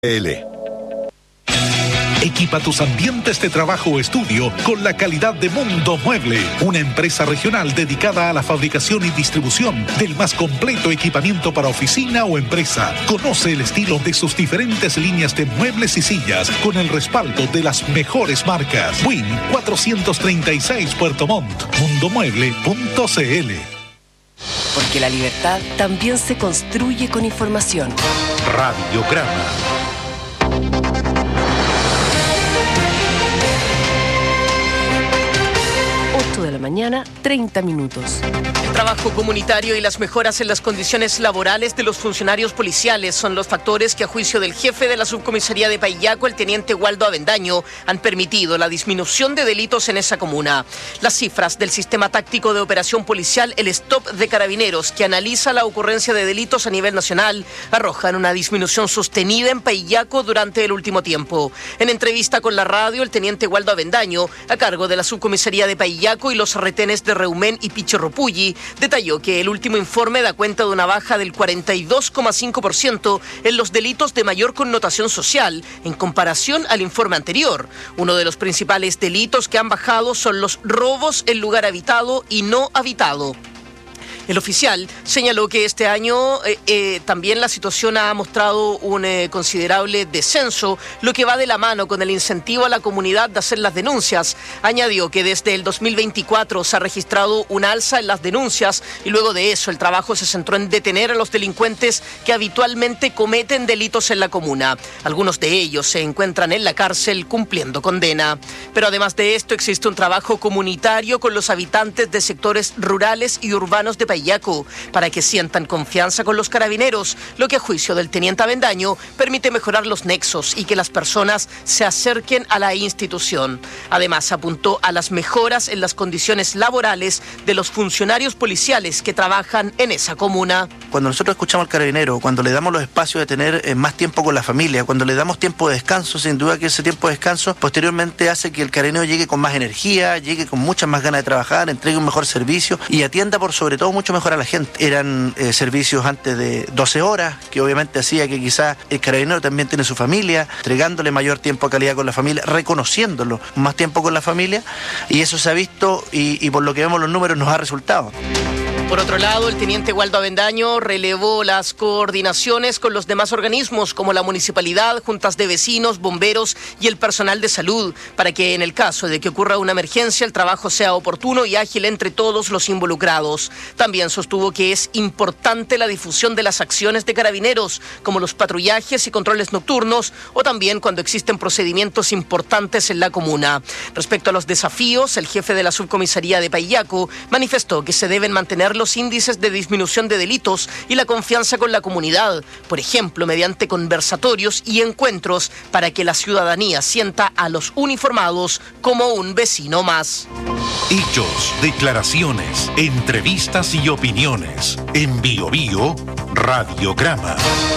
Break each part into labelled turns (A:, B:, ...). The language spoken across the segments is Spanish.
A: Equipa tus ambientes de trabajo o estudio con la calidad de Mundo Mueble, una empresa regional dedicada a la fabricación y distribución del más completo equipamiento para oficina o empresa. Conoce el estilo de sus diferentes líneas de muebles y sillas con el respaldo de las mejores marcas. Win 436 Puerto Montt, mundomueble.cl.
B: Porque la libertad también se construye con información.
A: Radiograma.
B: 8 de la mañana, 30 minutos.
C: El trabajo comunitario y las mejoras en las condiciones laborales de los funcionarios policiales son los factores que, a juicio del jefe de la subcomisaría de Paillaco, el teniente Waldo Avendaño, han permitido la disminución de delitos en esa comuna. Las cifras del Sistema Táctico de Operación Policial, el STOP de Carabineros, que analiza la ocurrencia de delitos a nivel nacional, arrojan una disminución sostenida en Paillaco durante el último tiempo. En entrevista con la radio, el teniente Waldo Avendaño, a cargo de la subcomisaría de Paillaco y los retenes de Reumén y Pichirropulli, detalló que el último informe da cuenta de una baja del 42,5% en los delitos de mayor connotación social en comparación al informe anterior. Uno de los principales delitos que han bajado son los robos en lugar habitado y no habitado. El oficial señaló que este año también la situación ha mostrado un considerable descenso, lo que va de la mano con el incentivo a la comunidad de hacer las denuncias. Añadió que desde el 2024 se ha registrado un alza en las denuncias y luego de eso el trabajo se centró en detener a los delincuentes que habitualmente cometen delitos en la comuna. Algunos de ellos se encuentran en la cárcel cumpliendo condena. Pero además de esto existe un trabajo comunitario con los habitantes de sectores rurales y urbanos de Paillaco para que sientan confianza con los carabineros, lo que a juicio del teniente Avendaño permite mejorar los nexos y que las personas se acerquen a la institución. Además, apuntó a las mejoras en las condiciones laborales de los funcionarios policiales que trabajan en esa comuna.
D: Cuando nosotros escuchamos al carabinero, cuando le damos los espacios de tener más tiempo con la familia, cuando le damos tiempo de descanso, sin duda que ese tiempo de descanso posteriormente hace que el carabinero llegue con más energía, llegue con muchas más ganas de trabajar, entregue un mejor servicio y atienda por sobre todo mucho mejor a la gente. Eran servicios antes de 12 horas, que obviamente hacía que quizás el carabinero también tiene su familia, entregándole mayor tiempo de calidad con la familia, reconociéndolo más tiempo con la familia, y eso se ha visto y por lo que vemos los números nos ha resultado.
C: Por otro lado, el teniente Waldo Avendaño relevó las coordinaciones con los demás organismos como la municipalidad, juntas de vecinos, bomberos y el personal de salud, para que en el caso de que ocurra una emergencia el trabajo sea oportuno y ágil entre todos los involucrados. También sostuvo que es importante la difusión de las acciones de carabineros, como los patrullajes y controles nocturnos, o también cuando existen procedimientos importantes en la comuna. Respecto a los desafíos, el jefe de la subcomisaría de Paillaco manifestó que se deben mantener los índices de disminución de delitos y la confianza con la comunidad, por ejemplo, mediante conversatorios y encuentros para que la ciudadanía sienta a los uniformados como un vecino más.
A: Hechos, declaraciones, entrevistas y opiniones. En Bio Bio, Radiograma.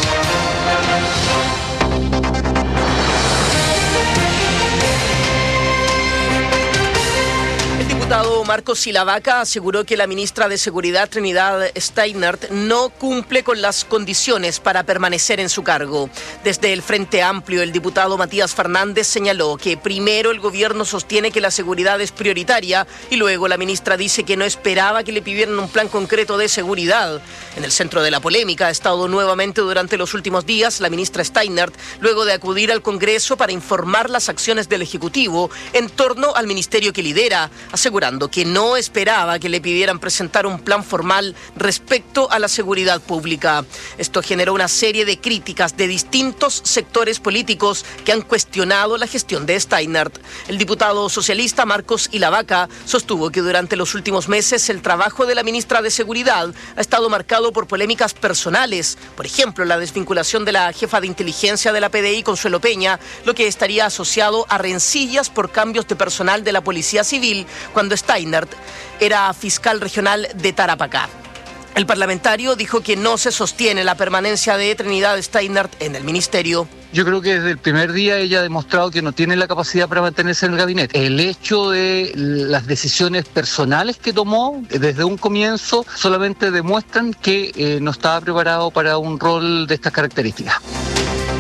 C: El diputado Marcos Silavaca aseguró que la ministra de Seguridad, Trinidad Steinert, no cumple con las condiciones para permanecer en su cargo. Desde el Frente Amplio, el diputado Matías Fernández señaló que primero el gobierno sostiene que la seguridad es prioritaria y luego la ministra dice que no esperaba que le pidieran un plan concreto de seguridad. En el centro de la polémica ha estado nuevamente durante los últimos días la ministra Steinert, luego de acudir al Congreso para informar las acciones del Ejecutivo en torno al ministerio que lidera, asegurando que no esperaba que le pidieran presentar un plan formal respecto a la seguridad pública. Esto generó una serie de críticas de distintos sectores políticos que han cuestionado la gestión de Steinert. El diputado socialista Marcos Silavaca sostuvo que durante los últimos meses el trabajo de la ministra de Seguridad ha estado marcado por polémicas personales, por ejemplo, la desvinculación de la jefa de inteligencia de la PDI, Consuelo Peña, lo que estaría asociado a rencillas por cambios de personal de la Policía Civil cuando Steinert era fiscal regional de Tarapacá. El parlamentario dijo que no se sostiene la permanencia de Trinidad Steinert en el ministerio.
E: Yo creo que desde el primer día ella ha demostrado que no tiene la capacidad para mantenerse en el gabinete. El hecho de las decisiones personales que tomó desde un comienzo solamente demuestran que no estaba preparado para un rol de estas características.
C: El militar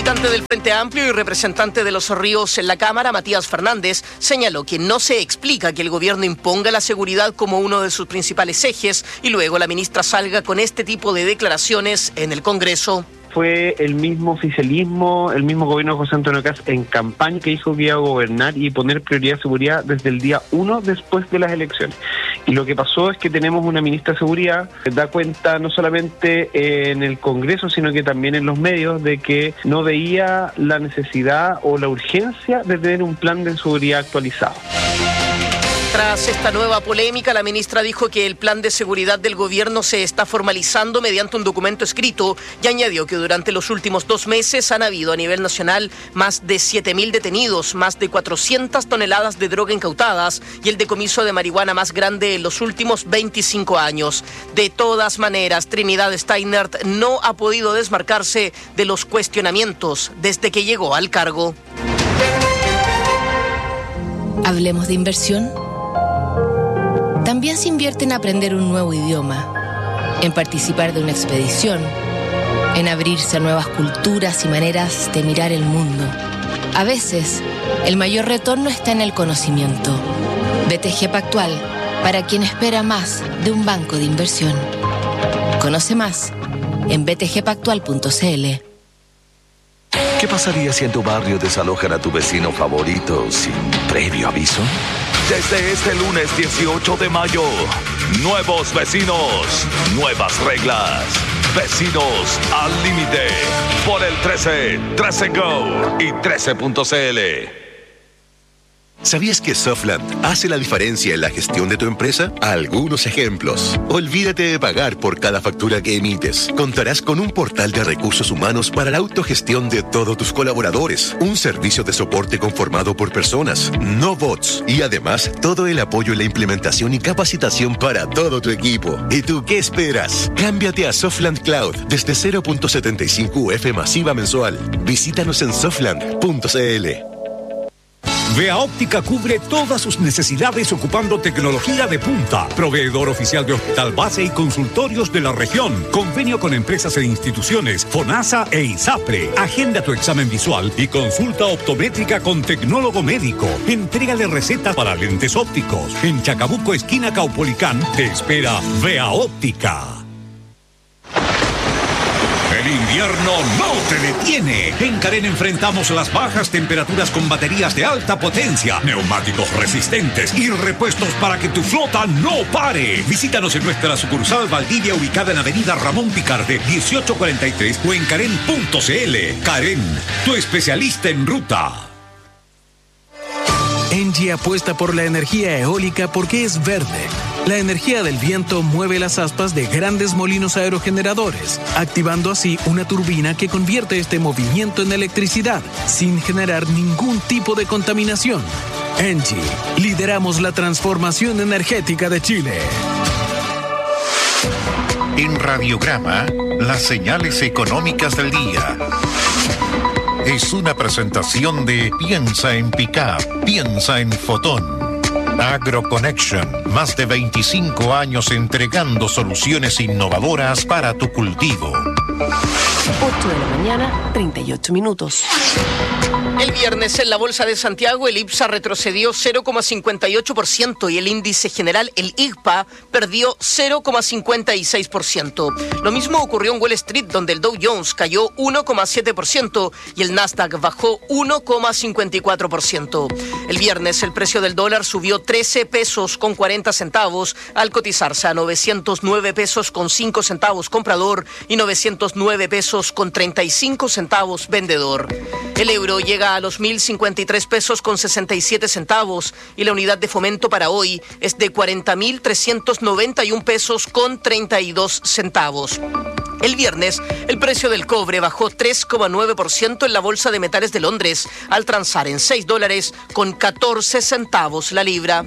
C: militante del Frente Amplio y representante de Los Ríos en la Cámara, Matías Fernández, señaló que no se explica que el gobierno imponga la seguridad como uno de sus principales ejes y luego la ministra salga con este tipo de declaraciones en el Congreso.
F: Fue el mismo oficialismo, el mismo gobierno de José Antonio Kast en campaña que dijo que iba a gobernar y poner prioridad de seguridad desde el día 1 después de las elecciones. Y lo que pasó es que tenemos una ministra de Seguridad que da cuenta no solamente en el Congreso, sino que también en los medios de que no veía la necesidad o la urgencia de tener un plan de seguridad actualizado.
C: Tras esta nueva polémica, la ministra dijo que el plan de seguridad del gobierno se está formalizando mediante un documento escrito y añadió que durante los últimos 2 meses han habido a nivel nacional más de 7.000 detenidos, más de 400 toneladas de droga incautadas y el decomiso de marihuana más grande en los últimos 25 años. De todas maneras, Trinidad Steinert no ha podido desmarcarse de los cuestionamientos desde que llegó al cargo.
G: Hablemos de inversión. También se invierte en aprender un nuevo idioma, en participar de una expedición, en abrirse a nuevas culturas y maneras de mirar el mundo. A veces, el mayor retorno está en el conocimiento. BTG Pactual, para quien espera más de un banco de inversión. Conoce más en btgpactual.cl.
H: ¿Qué pasaría si en tu barrio desalojan a tu vecino favorito sin previo aviso? Desde este lunes 18 de mayo, nuevos vecinos, nuevas reglas. Vecinos al límite por el 13, 13 Go y 13.cl.
I: ¿Sabías que Softland hace la diferencia en la gestión de tu empresa? Algunos ejemplos. Olvídate de pagar por cada factura que emites. Contarás con un portal de recursos humanos para la autogestión de todos tus colaboradores. Un servicio de soporte conformado por personas, no bots. Y además, todo el apoyo en la implementación y capacitación para todo tu equipo. ¿Y tú qué esperas? Cámbiate a Softland Cloud desde 0.75 UF masiva mensual. Visítanos en softland.cl.
J: Vea Óptica cubre todas sus necesidades ocupando tecnología de punta. Proveedor oficial de hospital base y consultorios de la región. Convenio con empresas e instituciones, FONASA e ISAPRE. Agenda tu examen visual y consulta optométrica con tecnólogo médico. Entrega de recetas para lentes ópticos. En Chacabuco, esquina Caupolicán, te espera Vea Óptica. El invierno no te detiene. En Carén enfrentamos las bajas temperaturas con baterías de alta potencia, neumáticos resistentes y repuestos para que tu flota no pare. Visítanos en nuestra sucursal Valdivia, ubicada en Avenida Ramón Picarde, 1843 o en Carén.cl. Carén, tu especialista en ruta.
K: Engie apuesta por la energía eólica porque es verde. La energía del viento mueve las aspas de grandes molinos aerogeneradores, activando así una turbina que convierte este movimiento en electricidad, sin generar ningún tipo de contaminación. Engie, lideramos la transformación energética de Chile.
L: En Radiograma, las señales económicas del día. Es una presentación de Piensa en Pickup, piensa en Fotón. AgroConnection, más de 25 años entregando soluciones innovadoras para tu cultivo.
B: 8 de la mañana, 38 minutos.
C: El viernes en la Bolsa de Santiago el IPSA retrocedió 0,58% y el índice general, el IGPA, perdió 0,56%. Lo mismo ocurrió en Wall Street, donde el Dow Jones cayó 1,7% y el Nasdaq bajó 1,54%. El viernes el precio del dólar subió 13 pesos con 40 centavos al cotizarse a 909 pesos con 5 centavos comprador y 909 pesos con 35 centavos vendedor. El euro llega a los 1.053 pesos con 67 centavos y la unidad de fomento para hoy es de 40.391 pesos con 32 centavos. El viernes, el precio del cobre bajó 3,9% en la Bolsa de Metales de Londres, al transar en $6 con 14 centavos la libra.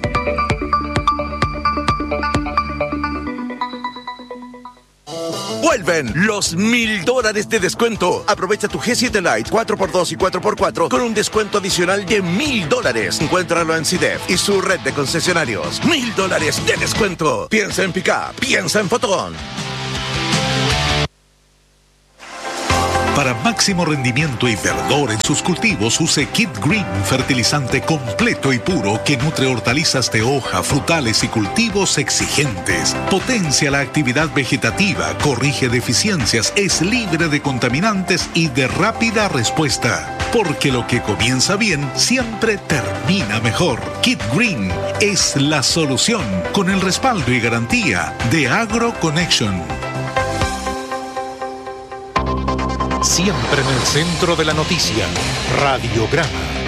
M: Vuelven los $1,000 de descuento. Aprovecha tu G7 Lite 4x2 y 4x4 con un descuento adicional de $1,000. Encuéntralo en CIDEF y su red de concesionarios. $1,000 de descuento. Piensa en Pickup, piensa en Fotón.
A: Para más máximo rendimiento y verdor en sus cultivos, use Kid Green, fertilizante completo y puro que nutre hortalizas de hoja, frutales y cultivos exigentes. Potencia la actividad vegetativa, corrige deficiencias, es libre de contaminantes y de rápida respuesta. Porque lo que comienza bien siempre termina mejor. Kid Green es la solución, con el respaldo y garantía de AgroConnection.
L: Siempre en el centro de la noticia, Radiograma.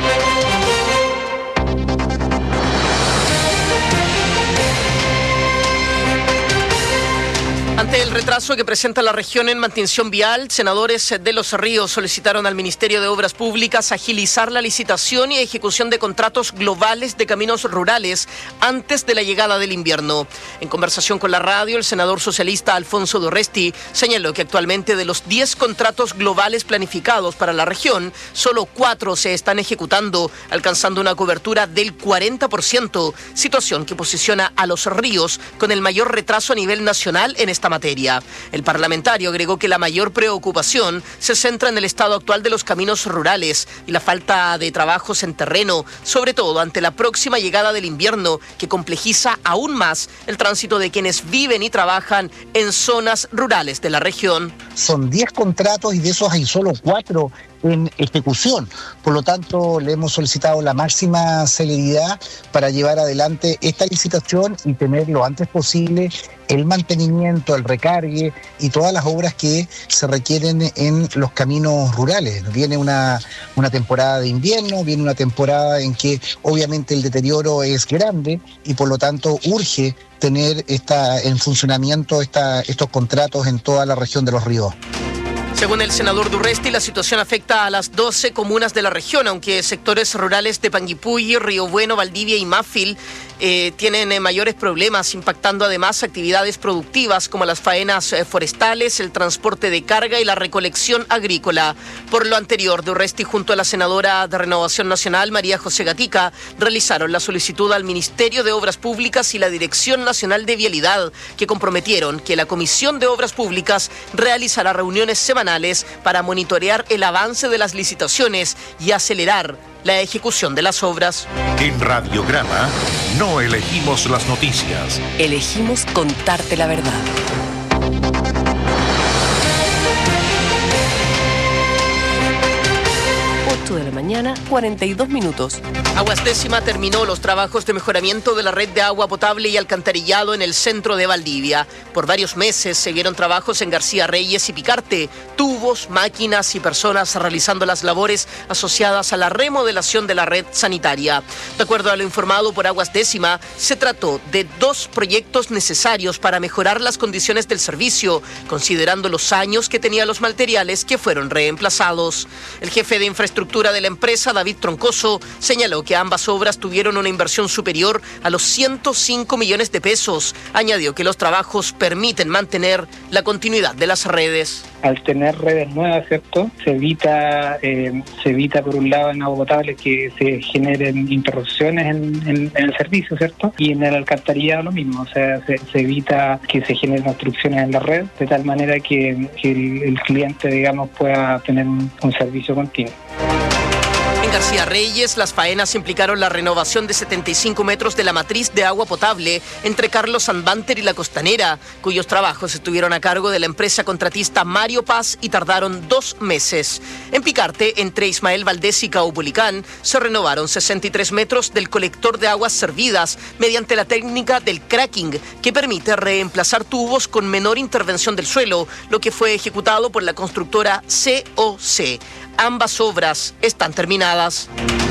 C: Ante el retraso que presenta la región en mantención vial, senadores de Los Ríos solicitaron al Ministerio de Obras Públicas agilizar la licitación y ejecución de contratos globales de caminos rurales antes de la llegada del invierno. En conversación con la radio, el senador socialista Alfonso Durresti señaló que actualmente de los 10 contratos globales planificados para la región, solo 4 se están ejecutando, alcanzando una cobertura del 40%, situación que posiciona a Los Ríos con el mayor retraso a nivel nacional en esta materia. El parlamentario agregó que la mayor preocupación se centra en el estado actual de los caminos rurales y la falta de trabajos en terreno, sobre todo ante la próxima llegada del invierno, que complejiza aún más el tránsito de quienes viven y trabajan en zonas rurales de la región.
N: Son 10 contratos y de esos hay solo 4 en ejecución. Por lo tanto, le hemos solicitado la máxima celeridad para llevar adelante esta licitación y tener lo antes posible el mantenimiento, el recargue y todas las obras que se requieren en los caminos rurales. Viene una temporada de invierno, viene una temporada en que obviamente el deterioro es grande y por lo tanto urge tener en funcionamiento estos contratos en toda la región de Los Ríos.
C: Según el senador Durresti, la situación afecta a las 12 comunas de la región, aunque sectores rurales de Panguipulli, Río Bueno, Valdivia y Mafil tienen mayores problemas, impactando además actividades productivas como las faenas forestales, el transporte de carga y la recolección agrícola. Por lo anterior, Durresti junto a la senadora de Renovación Nacional, María José Gatica, realizaron la solicitud al Ministerio de Obras Públicas y la Dirección Nacional de Vialidad, que comprometieron que la Comisión de Obras Públicas realizará reuniones semanales para monitorear el avance de las licitaciones y acelerar la ejecución de las obras.
L: En Radiograma no elegimos las noticias.
B: Elegimos contarte la verdad. 8 de la mañana, 42 minutos.
C: Aguas Décima terminó los trabajos de mejoramiento de la red de agua potable y alcantarillado en el centro de Valdivia. Por varios meses se vieron trabajos en García Reyes y Picarte, tubos, máquinas y personas realizando las labores asociadas a la remodelación de la red sanitaria. De acuerdo a lo informado por Aguas Décima, se trató de 2 proyectos necesarios para mejorar las condiciones del servicio, considerando los años que tenían los materiales que fueron reemplazados. El jefe de infraestructura de la empresa, David Troncoso, señaló que ambas obras tuvieron una inversión superior a los 105 millones de pesos. Añadió que los trabajos permiten mantener la continuidad de las redes.
O: Al tener redes nuevas, ¿cierto? Se evita por un lado en agua potable que se generen interrupciones en el servicio, ¿cierto? Y en el alcantarillado lo mismo, o sea, se evita que se generen obstrucciones en la red, de tal manera que el cliente, digamos, pueda tener un servicio continuo.
C: En García Reyes, las faenas implicaron la renovación de 75 metros de la matriz de agua potable entre Carlos Sanbanter y La Costanera, cuyos trabajos estuvieron a cargo de la empresa contratista Mario Paz y tardaron 2 meses. En Picarte, entre Ismael Valdés y Caupolicán, se renovaron 63 metros del colector de aguas servidas mediante la técnica del cracking, que permite reemplazar tubos con menor intervención del suelo, lo que fue ejecutado por la constructora COC. Ambas obras están terminadas.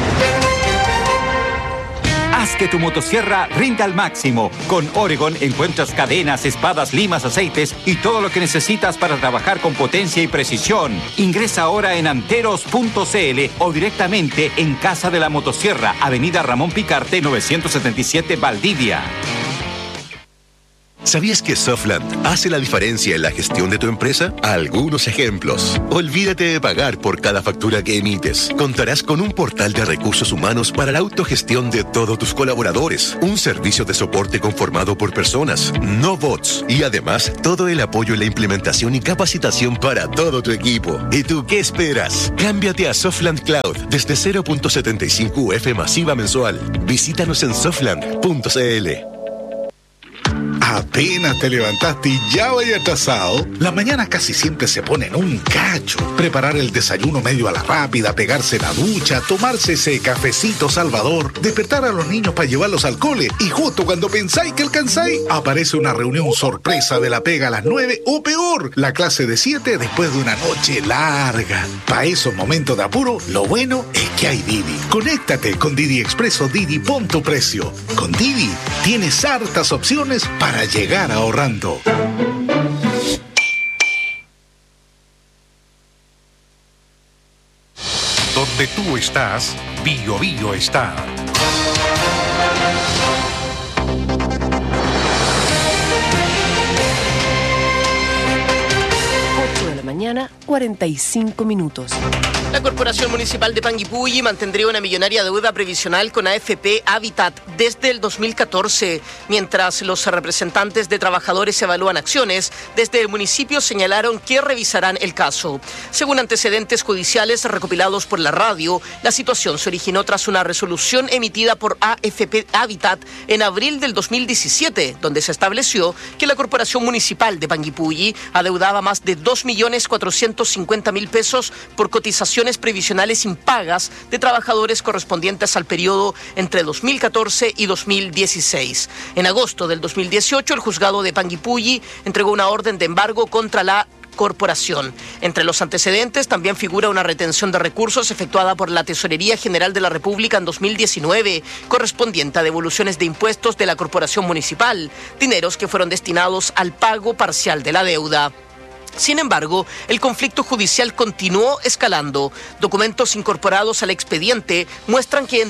P: Haz que tu motosierra rinda al máximo. Con Oregon encuentras cadenas, espadas, limas, aceites y todo lo que necesitas para trabajar con potencia y precisión. Ingresa ahora en anteros.cl o directamente en Casa de la Motosierra, Avenida Ramón Picarte 977, Valdivia.
I: ¿Sabías que Softland hace la diferencia en la gestión de tu empresa? Algunos ejemplos. Olvídate de pagar por cada factura que emites. Contarás con un portal de recursos humanos para la autogestión de todos tus colaboradores. Un servicio de soporte conformado por personas, no bots. Y además, todo el apoyo en la implementación y capacitación para todo tu equipo. ¿Y tú qué esperas? Cámbiate a Softland Cloud desde 0.75 UF masiva mensual. Visítanos en softland.cl.
A: Apenas te levantaste y ya vaya atrasado. Las mañanas casi siempre se ponen un cacho. Preparar el desayuno medio a la rápida, pegarse la ducha, tomarse ese cafecito salvador, despertar a los niños para llevarlos al cole y justo cuando pensáis que alcanzáis, aparece una reunión sorpresa de la pega a las 9 o peor, la clase de 7 después de una noche larga. Para esos momentos de apuro, lo bueno es que hay Didi. Conéctate con Didi Express o Didi Pon tu Precio. Con Didi tienes hartas opciones para llegar ahorrando.
L: Donde tú estás, Bio Bio está.
B: 8 de la mañana, 45 minutos.
C: La Corporación Municipal de Panguipulli mantendría una millonaria deuda previsional con AFP Habitat desde el 2014, mientras los representantes de trabajadores evalúan acciones. Desde el municipio señalaron que revisarán el caso. Según antecedentes judiciales recopilados por la radio, la situación se originó tras una resolución emitida por AFP Habitat en abril del 2017, donde se estableció que la Corporación Municipal de Panguipulli adeudaba más de 2.450.000 pesos por cotizaciones previsionales impagas de trabajadores correspondientes al periodo entre 2014 y 2016. En agosto del 2018, el juzgado de Panguipulli entregó una orden de embargo contra la corporación. Entre los antecedentes también figura una retención de recursos efectuada por la Tesorería General de la República en 2019, correspondiente a devoluciones de impuestos de la Corporación Municipal, dineros que fueron destinados al pago parcial de la deuda. Sin embargo, el conflicto judicial continuó escalando. Documentos incorporados al expediente muestran que en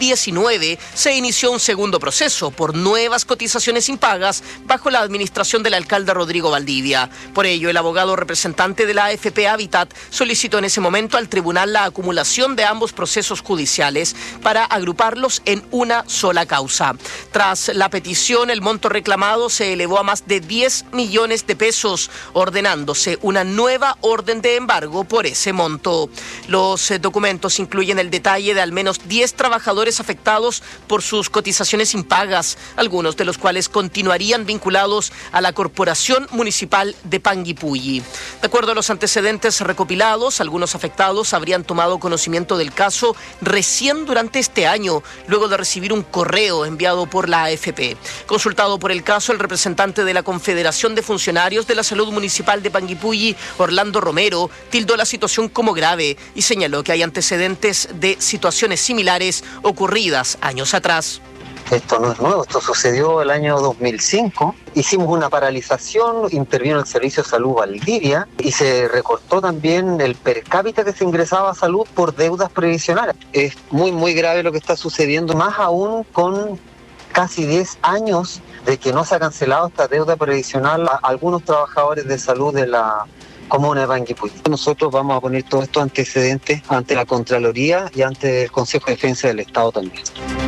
C: 2019 se inició un segundo proceso por nuevas cotizaciones impagas bajo la administración del alcalde Rodrigo Valdivia. Por ello, el abogado representante de la AFP Habitat solicitó en ese momento al tribunal la acumulación de ambos procesos judiciales para agruparlos en una sola causa. Tras la petición, el monto reclamado se elevó a más de 10 millones de pesos, ordenando una nueva orden de embargo por ese monto. Los documentos incluyen el detalle de al menos 10 trabajadores afectados por sus cotizaciones impagas, algunos de los cuales continuarían vinculados a la Corporación Municipal de Panguipulli. De acuerdo a los antecedentes recopilados, algunos afectados habrían tomado conocimiento del caso recién durante este año, luego de recibir un correo enviado por la AFP. Consultado por el caso, el representante de la Confederación de Funcionarios de la Salud Municipal de Panguipulli, Orlando Romero, tildó la situación como grave y señaló que hay antecedentes de situaciones similares ocurridas años atrás.
Q: Esto no es nuevo, esto sucedió el año 2005. Hicimos una paralización, intervino el Servicio de Salud Valdivia y se recortó también el per cápita que se ingresaba a salud por deudas previsionales. Es muy grave lo que está sucediendo, más aún con casi 10 años de que no se ha cancelado esta deuda previsional a algunos trabajadores de salud de la comuna de Panguipulli. Nosotros vamos a poner todos estos antecedentes ante la Contraloría y ante el Consejo de Defensa del Estado también.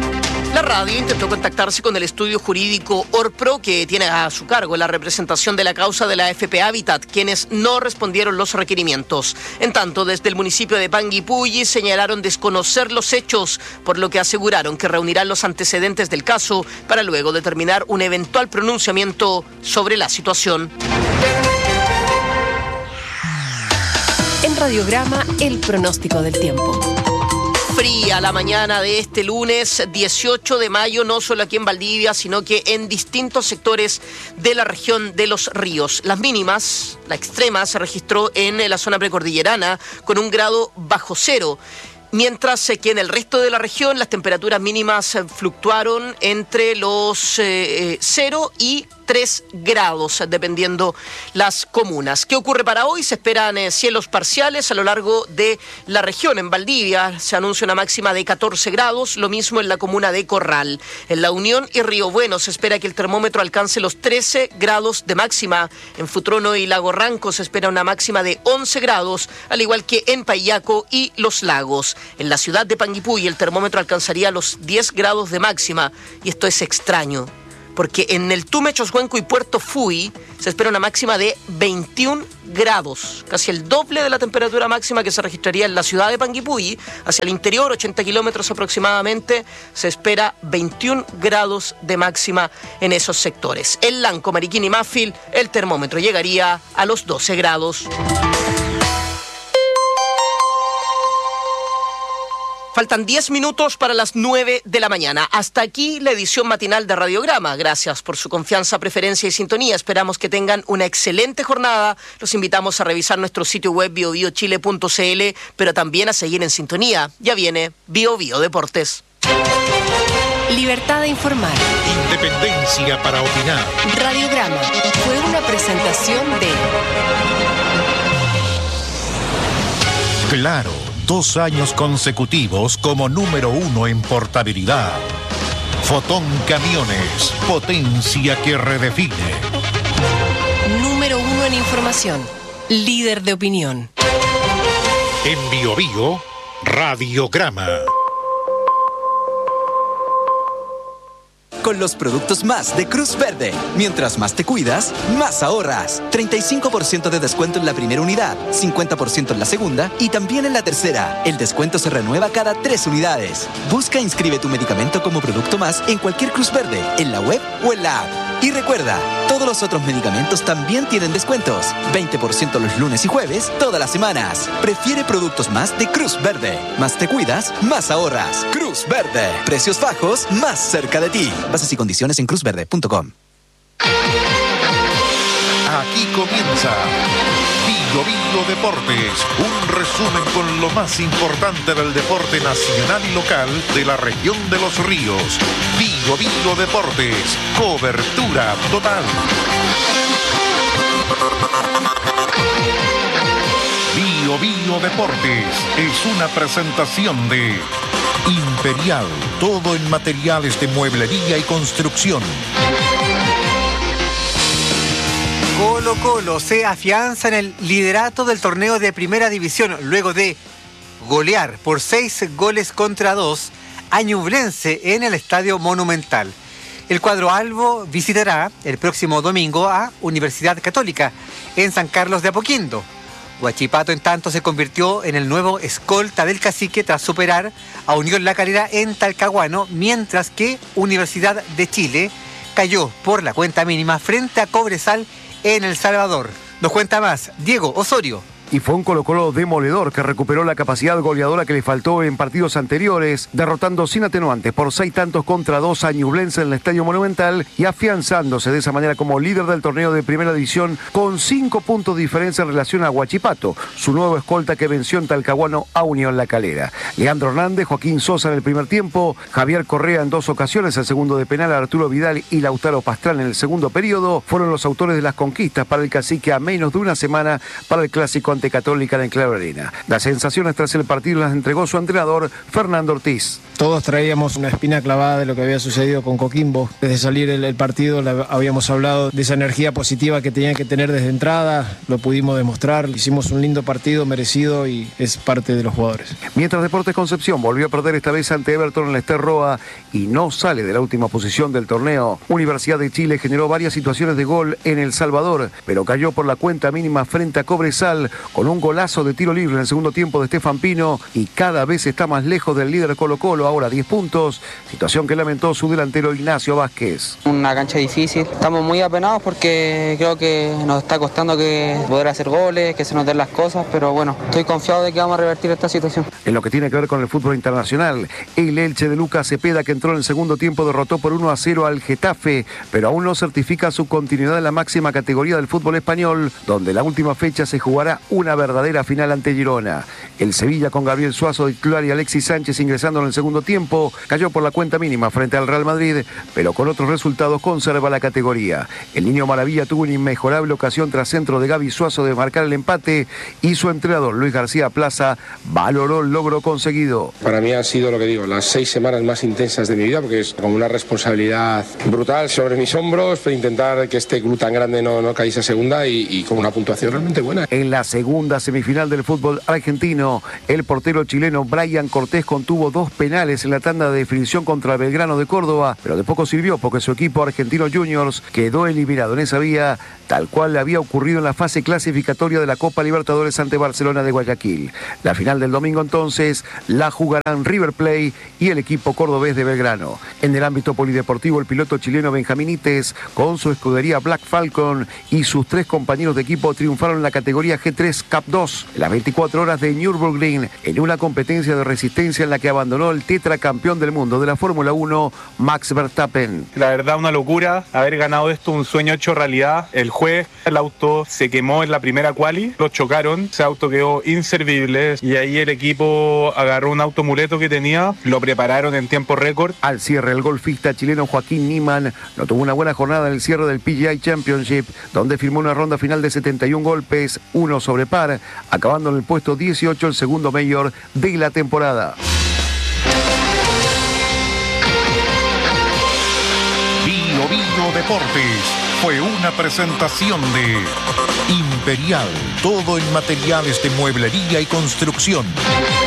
C: La radio intentó contactarse con el estudio jurídico Orpro, que tiene a su cargo la representación de la causa de la AFP Habitat, quienes no respondieron los requerimientos. En tanto, desde el municipio de Panguipulli señalaron desconocer los hechos, por lo que aseguraron que reunirán los antecedentes del caso para luego determinar un eventual pronunciamiento sobre la situación.
B: En Radiograma, el pronóstico del tiempo.
C: Fría la mañana de este lunes 18 de mayo, no solo aquí en Valdivia, sino que en distintos sectores de la región de Los Ríos. Las mínimas, la extrema, se registró en la zona precordillerana con 1 grado bajo cero. Mientras que en el resto de la región las temperaturas mínimas fluctuaron entre los 0 y 3 3 grados, dependiendo las comunas. ¿Qué ocurre para hoy? Se esperan cielos parciales a lo largo de la región. En Valdivia se anuncia una máxima de 14 grados, lo mismo en la comuna de Corral. En La Unión y Río Bueno se espera que el termómetro alcance los 13 grados de máxima. En Futrono y Lago Ranco se espera una máxima de 11 grados, al igual que en Paillaco y Los Lagos. En la ciudad de Panguipulli el termómetro alcanzaría los 10 grados de máxima, y esto es extraño, porque en el Tume, Choshuenco y Puerto Fui se espera una máxima de 21 grados, casi el doble de la temperatura máxima que se registraría en la ciudad de Panguipulli. Hacia el interior, 80 kilómetros aproximadamente, se espera 21 grados de máxima en esos sectores. En Lanco, Mariquín y Mafil, el termómetro llegaría a los 12 grados. Faltan 10 minutos para las 9 de la mañana. Hasta aquí la edición matinal de Radiograma. Gracias por su confianza, preferencia y sintonía. Esperamos que tengan una excelente jornada. Los invitamos a revisar nuestro sitio web biobiochile.cl, pero también a seguir en sintonía. Ya viene Bio Bio Deportes.
G: Libertad de informar.
L: Independencia para opinar.
G: Radiograma fue una presentación de...
L: Claro, 2 años consecutivos como número 1 en portabilidad. Fotón Camiones, potencia que redefine.
G: Número 1 en información, líder de opinión.
L: En Bio Bio, Radiograma.
R: Con los productos más de Cruz Verde. Mientras más te cuidas, más ahorras. 35% de descuento en la primera unidad, 50% en la segunda y también en la tercera. El descuento se renueva cada 3 unidades. Busca e inscribe tu medicamento como producto más en cualquier Cruz Verde, en la web o en la app. Y recuerda, todos los otros medicamentos también tienen descuentos. 20% los lunes y jueves, todas las semanas. Prefiere productos más de Cruz Verde. Más te cuidas, más ahorras. Cruz Verde. Precios bajos, más cerca de ti. Bases y condiciones en cruzverde.com.
L: Aquí comienza Bio Bio Deportes, un resumen con lo más importante del deporte nacional y local de la región de Los Ríos. Bio Bio Deportes, cobertura total. Bio Bio Deportes es una presentación de Imperial, todo en materiales de mueblería y construcción.
S: Colo-Colo se afianza en el liderato del torneo de Primera División luego de golear por 6-2 a Ñublense en el Estadio Monumental. El cuadro albo visitará el próximo domingo a Universidad Católica en San Carlos de Apoquindo. Huachipato, en tanto, se convirtió en el nuevo escolta del Cacique tras superar a Unión La Calera en Talcahuano, mientras que Universidad de Chile cayó por la cuenta mínima frente a Cobresal en El Salvador. Nos cuenta más Diego Osorio.
T: Y fue un Colo-Colo demoledor que recuperó la capacidad goleadora que le faltó en partidos anteriores, derrotando sin atenuantes por 6-2 a Ñublense en el Estadio Monumental y afianzándose de esa manera como líder del torneo de Primera División con 5 puntos de diferencia en relación a Huachipato, su nuevo escolta que venció en Talcahuano a Unión La Calera. Leandro Hernández, Joaquín Sosa en el primer tiempo, Javier Correa en 2 ocasiones, el segundo de penal, Arturo Vidal y Lautaro Pastrana en el segundo periodo, fueron los autores de las conquistas para el Cacique a menos de una semana para el clásico ante Católica en Claro Arena. Las sensaciones tras el partido las entregó su entrenador Fernando Ortiz.
U: Todos traíamos una espina clavada de lo que había sucedido con Coquimbo. Desde salir el partido habíamos hablado de esa energía positiva que tenían que tener desde entrada. Lo pudimos demostrar. Hicimos un lindo partido, merecido, y es parte de los jugadores.
T: Mientras Deportes Concepción volvió a perder esta vez ante Everton en la Ester Roa y no sale de la última posición del torneo, Universidad de Chile generó varias situaciones de gol en El Salvador, pero cayó por la cuenta mínima frente a Cobresal con un golazo de tiro libre en el segundo tiempo de Estefan Pino y cada vez está más lejos del líder Colo-Colo, ahora 10 puntos, situación que lamentó su delantero Ignacio Vázquez.
V: Una cancha difícil, estamos muy apenados porque creo que nos está costando poder hacer goles, que se nos den las cosas, pero bueno, estoy confiado de que vamos a revertir esta situación.
T: En lo que tiene que ver con el fútbol internacional, el Elche de Lucas Cepeda, que entró en el segundo tiempo, derrotó por 1-0 al Getafe, pero aún no certifica su continuidad en la máxima categoría del fútbol español, donde la última fecha se jugará una verdadera final ante Girona. El Sevilla, con Gabriel Suazo titular y Alexis Sánchez ingresando en el segundo tiempo, cayó por la cuenta mínima frente al Real Madrid, pero con otros resultados conserva la categoría. El Niño Maravilla tuvo una inmejorable ocasión tras centro de Gaby Suazo de marcar el empate, y su entrenador Luis García Plaza valoró el logro conseguido.
D: Para mí han sido, lo que digo, las 6 semanas más intensas de mi vida, porque es como una responsabilidad brutal sobre mis hombros, para intentar que este club tan grande no caiga a segunda y con una puntuación realmente buena.
T: En la segunda semifinal del fútbol argentino, el portero chileno Brian Cortés contuvo 2 penales en la tanda de definición contra Belgrano de Córdoba, pero de poco sirvió porque su equipo Argentino Juniors quedó eliminado en esa vía, tal cual le había ocurrido en la fase clasificatoria de la Copa Libertadores ante Barcelona de Guayaquil. La final del domingo entonces la jugarán River Plate y el equipo cordobés de Belgrano. En el ámbito polideportivo, el piloto chileno Benjamín Ites, con su escudería Black Falcon y sus 3 compañeros de equipo, triunfaron en la categoría G3 Cup 2 en las 24 horas de Nürburgring, en una competencia de resistencia en la que abandonó el tetracampeón del mundo de la Fórmula 1, Max Verstappen.
E: La verdad, una locura haber ganado esto, un sueño hecho realidad. El jueves el auto se quemó en la primera quali, lo chocaron, ese auto quedó inservible y ahí el equipo agarró un auto muleto que tenía, lo prepararon en tiempo récord.
T: Al cierre, el golfista chileno Joaquín Niemann no tuvo una buena jornada en el cierre del PGA Championship, donde firmó una ronda final de 71 golpes, 1 sobre par, acabando en el puesto 18, el segundo mayor de la temporada.
L: Bio Deportes fue una presentación de Imperial, todo en materiales de mueblería y construcción.